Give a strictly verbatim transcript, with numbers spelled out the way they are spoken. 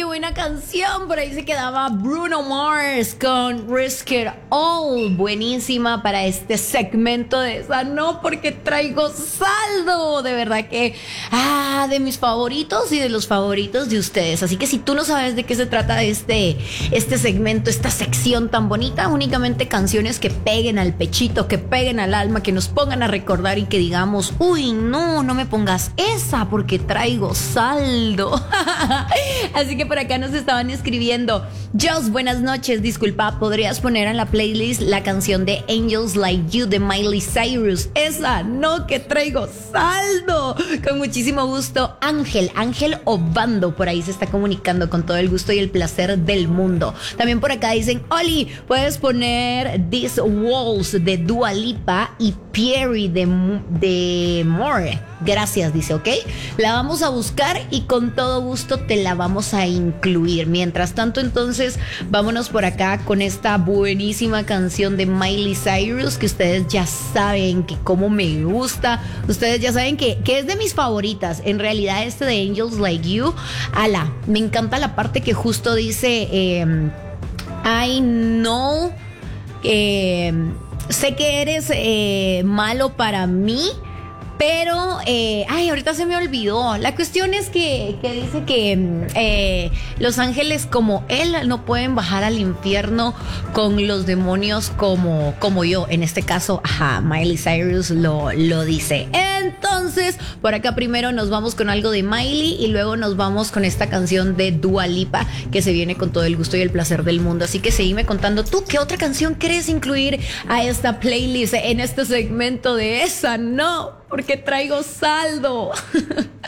buena canción. Por ahí se quedaba Bruno Mars con Risk It All. Buenísima para este segmento de esa. No, porque traigo saldo. De verdad que, ah, de mis favoritos y de los favoritos de ustedes. Así que si tú no sabes de qué se trata este, este segmento, esta sección tan bonita, únicamente canciones que peguen al pechito, que peguen al alma, que nos pongan a recordar y que digamos, uy, no, no me pongas esa porque traigo saldo. Así que por acá nos estaban escribiendo: Joss, buenas noches, disculpa, ¿podrías poner en la playlist la canción de Angels Like You de Miley Cyrus? Esa, no, que traigo saldo. Con muchísimo gusto. Ángel, Ángel Obando, por ahí se está comunicando con todo el gusto y el placer del mundo. También por acá dicen: Oli, ¿puedes poner These Walls de Dua Lipa y Pierre de, de More? Gracias, dice, ok. La vamos a buscar y con todo gusto te la vamos a incluir. Mientras tanto, entonces, vámonos por acá con esta buenísima canción de Miley Cyrus, que ustedes ya saben que como me gusta. Ustedes ya saben que, que es de mis favoritas. En realidad, este de Angels Like You, ala, me encanta la parte que justo dice eh, I know, eh, sé que eres eh, malo para mí, pero, eh, ay, ahorita se me olvidó. La cuestión es que, que dice que eh, los ángeles como él no pueden bajar al infierno con los demonios como, como yo. En este caso, ajá, Miley Cyrus lo, lo dice. Entonces, por acá primero nos vamos con algo de Miley y luego nos vamos con esta canción de Dua Lipa que se viene con todo el gusto y el placer del mundo. Así que seguime contando tú qué otra canción quieres incluir a esta playlist en este segmento de esa, no, porque traigo saldo.